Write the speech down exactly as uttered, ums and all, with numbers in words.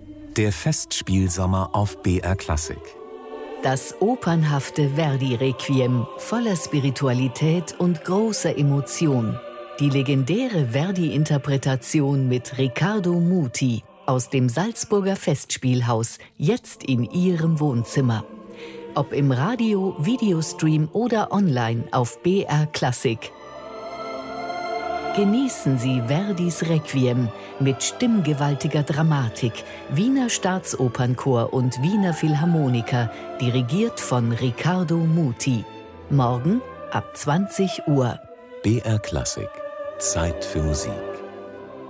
Der Festspielsommer auf B R Klassik. Das opernhafte Verdi-Requiem voller Spiritualität und großer Emotion. Die legendäre Verdi-Interpretation mit Riccardo Muti aus dem Salzburger Festspielhaus, jetzt in Ihrem Wohnzimmer. Ob im Radio, Videostream oder online auf B R Klassik. Genießen Sie Verdis Requiem mit stimmgewaltiger Dramatik, Wiener Staatsopernchor und Wiener Philharmoniker, dirigiert von Riccardo Muti. Morgen ab zwanzig Uhr. B R Klassik. Zeit für Musik.